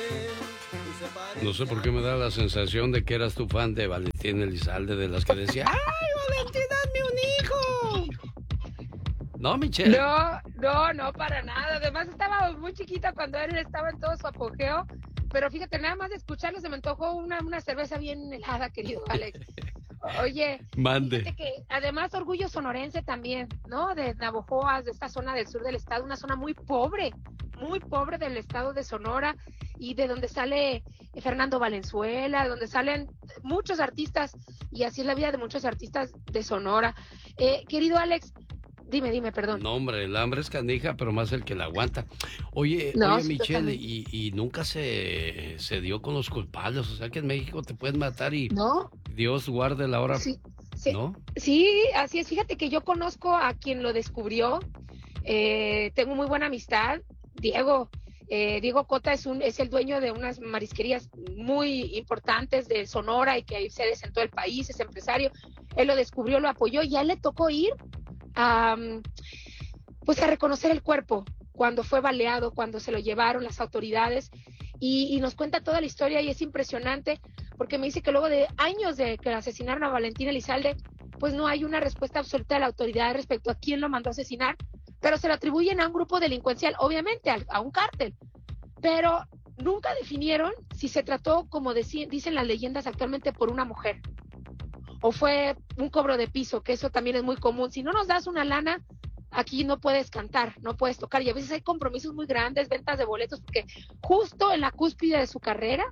No sé por qué me da la sensación de que eras tu fan de Valentín Elizalde, de las que decía, ¡ay, Valentín, dame un hijo! ¿No, Michelle? No, para nada. Además estaba muy chiquita cuando él estaba en todo su apogeo. Pero fíjate, nada más de escucharlo se me antojó una cerveza bien helada, querido Alex. Oye, mande. fíjate que además orgullo sonorense también, ¿no? De Navojoas, de esta zona del sur del estado, una zona muy pobre del estado de Sonora, y de donde sale Fernando Valenzuela, donde salen muchos artistas, y así es la vida de muchos artistas de Sonora. Querido Alex, dime, perdón. No, hombre, el hambre es canija, pero más el que la aguanta. Oye, Sí, Michelle, y nunca se dio con los culpables, o sea que en México te pueden matar y ¿No? Dios guarde la hora, Sí, ¿no? Sí, así es. Fíjate que yo conozco a quien lo descubrió. Tengo muy buena amistad, Diego. Diego Cota es el dueño de unas marisquerías muy importantes de Sonora y que hay sedes en todo el país, es empresario. Él lo descubrió, lo apoyó y a él le tocó ir a reconocer el cuerpo cuando fue baleado, cuando se lo llevaron las autoridades, y nos cuenta toda la historia, y es impresionante porque me dice que luego de años de que asesinaron a Valentín Elizalde, pues no hay una respuesta absoluta de la autoridad respecto a quién lo mandó a asesinar, pero se lo atribuyen a un grupo delincuencial, obviamente a un cártel, pero nunca definieron si se trató, como dicen las leyendas actualmente, por una mujer o fue un cobro de piso, que eso también es muy común. Si no nos das una lana, aquí no puedes cantar, no puedes tocar, y a veces hay compromisos muy grandes, ventas de boletos, porque justo en la cúspide de su carrera,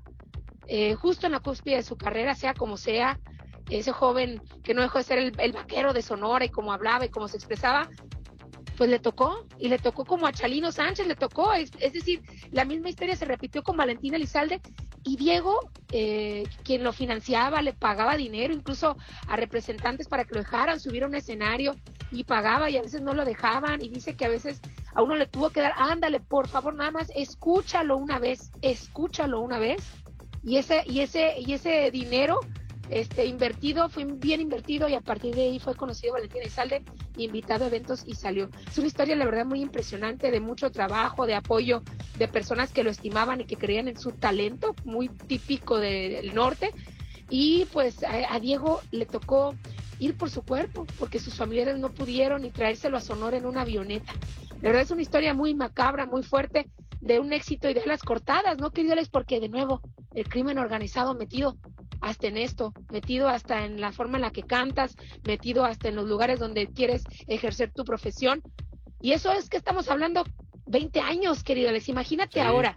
sea como sea, ese joven que no dejó de ser el vaquero de Sonora, y como hablaba y como se expresaba, pues le tocó como a Chalino Sánchez, es decir, la misma historia se repitió con Valentín Elizalde, y Diego, quien lo financiaba, le pagaba dinero incluso a representantes para que lo dejaran subir a un escenario, y pagaba, y a veces no lo dejaban, y dice que a veces a uno le tuvo que dar, ándale, por favor, nada más escúchalo una vez, y ese dinero invertido, fue bien invertido, y a partir de ahí fue conocido Valentín Elizalde, invitado a eventos y salió. Es una historia, la verdad, muy impresionante, de mucho trabajo, de apoyo, de personas que lo estimaban y que creían en su talento, muy típico del norte, y pues a Diego le tocó ir por su cuerpo, porque sus familiares no pudieron, y traérselo a Sonora en una avioneta. La verdad es una historia muy macabra, muy fuerte, de un éxito y de las cortadas, ¿no, queridos? Porque de nuevo, el crimen organizado metido hasta en esto, metido hasta en la forma en la que cantas, metido hasta en los lugares donde quieres ejercer tu profesión. Y eso es que estamos hablando 20 años, queridos. Imagínate ahora,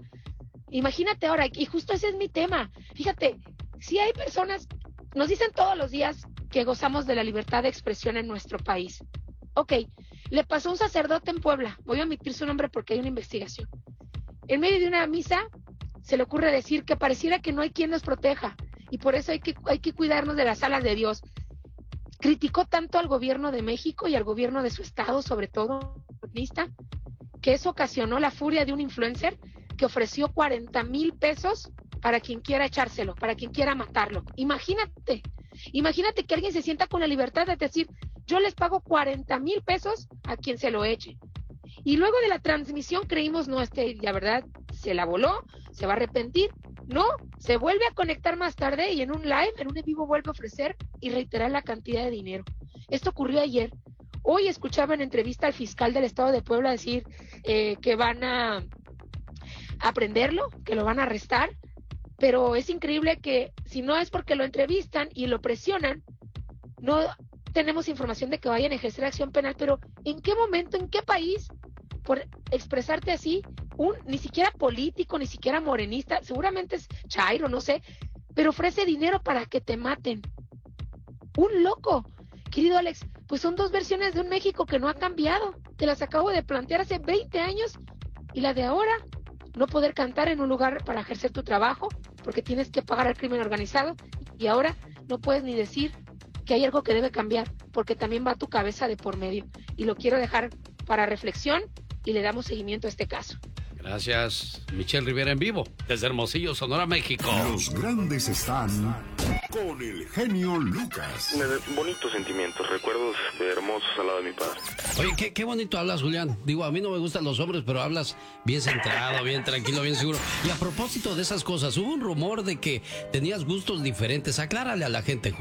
y justo ese es mi tema. Fíjate, si hay personas, nos dicen todos los días que gozamos de la libertad de expresión en nuestro país. Ok, le pasó a un sacerdote en Puebla, voy a omitir su nombre porque hay una investigación. En medio de una misa se le ocurre decir que pareciera que no hay quien nos proteja, y por eso hay que cuidarnos de las alas de Dios. Criticó tanto al gobierno de México y al gobierno de su estado, sobre todo, que eso ocasionó la furia de un influencer que ofreció 40,000 pesos para quien quiera echárselo, para quien quiera matarlo. Imagínate que alguien se sienta con la libertad de decir, yo les pago 40,000 pesos a quien se lo eche. Y luego de la transmisión creímos, no, la verdad, se la voló, se va a arrepentir. No, se vuelve a conectar más tarde, y en un live, en un en vivo, vuelve a ofrecer y reiterar la cantidad de dinero. Esto ocurrió ayer. Hoy escuchaba en entrevista al fiscal del estado de Puebla decir que van a prenderlo, que lo van a arrestar, pero es increíble que si no es porque lo entrevistan y lo presionan, no tenemos información de que vayan a ejercer acción penal. Pero ¿en qué momento, en qué país, por expresarte así, ni siquiera político, ni siquiera morenista, seguramente es chairo, no sé, pero ofrece dinero para que te maten? Un loco. Querido Alex, pues son dos versiones de un México que no ha cambiado. Te las acabo de plantear hace 20 años, y la de ahora, no poder cantar en un lugar para ejercer tu trabajo porque tienes que pagar al crimen organizado, y ahora no puedes ni decir que hay algo que debe cambiar porque también va tu cabeza de por medio. Y lo quiero dejar para reflexión, y le damos seguimiento a este caso. Gracias, Michelle Rivera en vivo, desde Hermosillo, Sonora, México. Los grandes están con el genio Lucas. Bonitos sentimientos, recuerdos hermosos al lado de mi padre. Oye, qué bonito hablas, Julián. Digo, a mí no me gustan los hombres, pero hablas bien centrado, bien tranquilo, bien seguro. Y a propósito de esas cosas, hubo un rumor de que tenías gustos diferentes. Aclárale a la gente, Julián.